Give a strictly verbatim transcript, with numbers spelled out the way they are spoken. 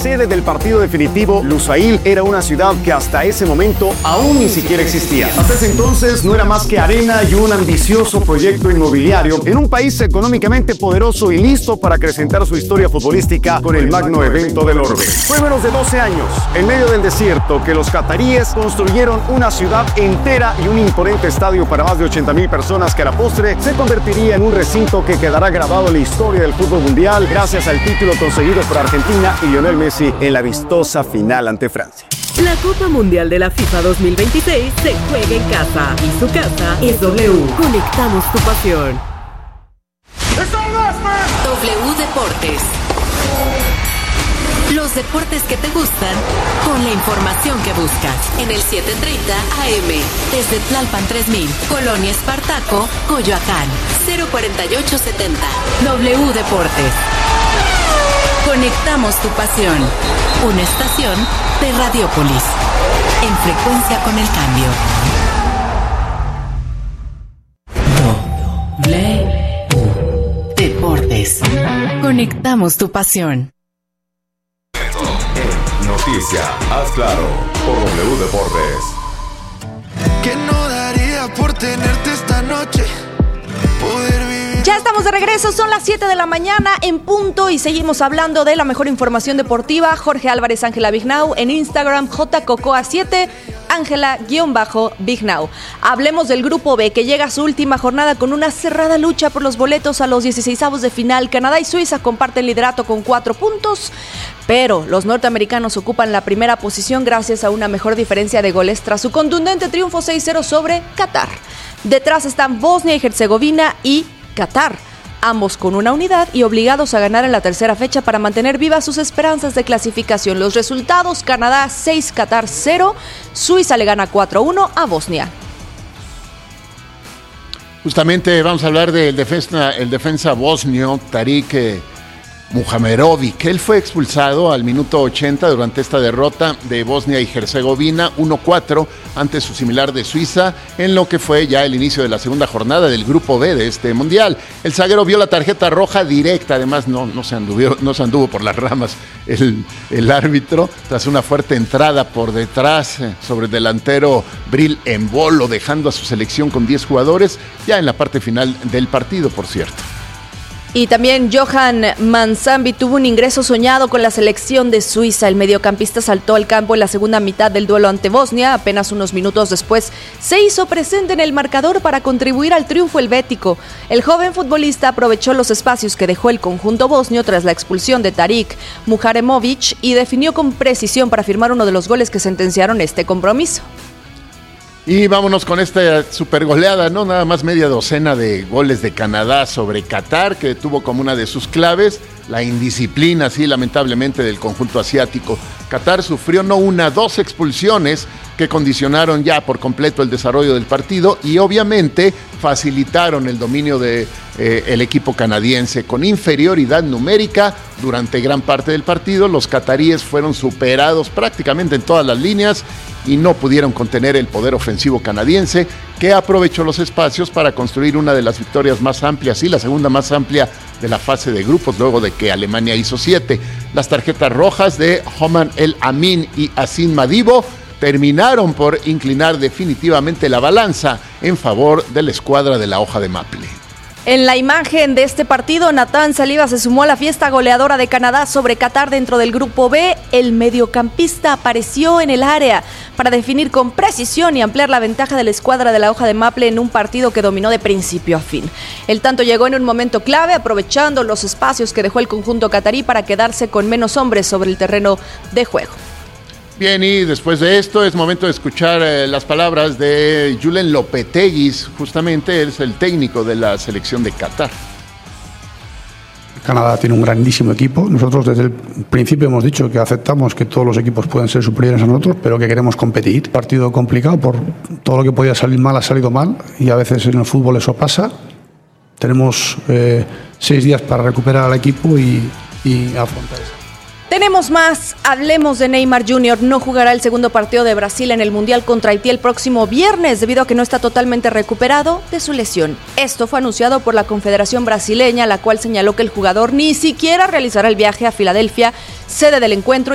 sede del partido definitivo, Lusail era una ciudad que hasta ese momento aún ni siquiera existía. Hasta ese entonces no era más que arena y un ambicioso proyecto inmobiliario en un país económicamente poderoso y listo para acrecentar su historia futbolística con el magno evento del orbe. Fue menos de doce años, en medio del desierto, que los cataríes construyeron una ciudad entera y un imponente estadio para más de ochenta mil personas que a la postre se convertiría en un recinto que quedará grabado en la historia del fútbol mundial gracias al título conseguido por Argentina y Lionel Messi en la vistosa final ante Francia. La Copa Mundial de la FIFA dos mil veintiséis se juega en casa y su casa es W. Conectamos tu pasión. W Deportes. Los deportes que te gustan con la información que buscas en el setecientos treinta A M desde Tlalpan tres mil, Colonia Espartaco, Coyoacán, cero cuarenta y ocho setenta. W Deportes. Conectamos tu pasión. Una estación de Radiópolis. En frecuencia con el cambio. W Deportes. Conectamos tu pasión. Noticia, haz claro, por W Deportes. ¿Qué no daría por tenerte esta noche? Poder vivir. Ya estamos de regreso, son las siete de la mañana en punto y seguimos hablando de la mejor información deportiva. Jorge Álvarez, Ángela Vignau, en Instagram, J Cocoa siete, Ángela-Vignau. Hablemos del Grupo B, que llega a su última jornada con una cerrada lucha por los boletos a los dieciseisavos de final. Canadá y Suiza comparten liderato con cuatro puntos, pero los norteamericanos ocupan la primera posición gracias a una mejor diferencia de goles tras su contundente triunfo seis cero sobre Qatar. Detrás están Bosnia y Herzegovina y Qatar, ambos con una unidad y obligados a ganar en la tercera fecha para mantener vivas sus esperanzas de clasificación. Los resultados: Canadá seis, Qatar cero, Suiza le gana cuatro uno a Bosnia. Justamente vamos a hablar del defensa, el defensa bosnio Tarik eh, Muhamerovic. Él fue expulsado al minuto ochenta durante esta derrota de Bosnia y Herzegovina uno cuatro ante su similar de Suiza, en lo que fue ya el inicio de la segunda jornada del Grupo B de este Mundial. El zaguero vio la tarjeta roja directa, además no, no, se, anduvo, no se anduvo por las ramas el, el árbitro, tras una fuerte entrada por detrás sobre el delantero Bril Embolo, dejando a su selección con diez jugadores, ya en la parte final del partido, por cierto. Y también Johan Manzambi tuvo un ingreso soñado con la selección de Suiza. El mediocampista saltó al campo en la segunda mitad del duelo ante Bosnia. Apenas unos minutos después se hizo presente en el marcador para contribuir al triunfo helvético. El joven futbolista aprovechó los espacios que dejó el conjunto bosnio tras la expulsión de Tarik Muhamerovic y definió con precisión para firmar uno de los goles que sentenciaron este compromiso. Y vámonos con esta super goleada, ¿no? Nada más media docena de goles de Canadá sobre Qatar, que tuvo como una de sus claves la indisciplina, sí, lamentablemente, del conjunto asiático. Qatar sufrió no una, dos expulsiones que condicionaron ya por completo el desarrollo del partido y obviamente facilitaron el dominio del de, eh, equipo canadiense. Con inferioridad numérica durante gran parte del partido, los cataríes fueron superados prácticamente en todas las líneas y no pudieron contener el poder ofensivo canadiense, que aprovechó los espacios para construir una de las victorias más amplias y la segunda más amplia de la fase de grupos, luego de que Alemania hizo siete. Las tarjetas rojas de Homan El Amin y Asin Madibo terminaron por inclinar definitivamente la balanza en favor de la escuadra de la hoja de maple. En la imagen de este partido, Nathan Saliba se sumó a la fiesta goleadora de Canadá sobre Qatar dentro del Grupo B. El mediocampista apareció en el área para definir con precisión y ampliar la ventaja de la escuadra de la hoja de maple en un partido que dominó de principio a fin. El tanto llegó en un momento clave, aprovechando los espacios que dejó el conjunto catarí para quedarse con menos hombres sobre el terreno de juego. Bien, y después de esto es momento de escuchar eh, las palabras de Julen Lopetegui, justamente él es el técnico de la selección de Qatar. Canadá tiene un grandísimo equipo. Nosotros desde el principio hemos dicho que aceptamos que todos los equipos pueden ser superiores a nosotros, pero que queremos competir. Partido complicado, por todo lo que podía salir mal ha salido mal y a veces en el fútbol eso pasa. Tenemos eh, seis días para recuperar al equipo y, y afrontar eso. Tenemos más, hablemos de Neymar junior No jugará el segundo partido de Brasil en el Mundial contra Haití el próximo viernes debido a que no está totalmente recuperado de su lesión. Esto fue anunciado por la Confederación Brasileña, la cual señaló que el jugador ni siquiera realizará el viaje a Filadelfia, sede del encuentro,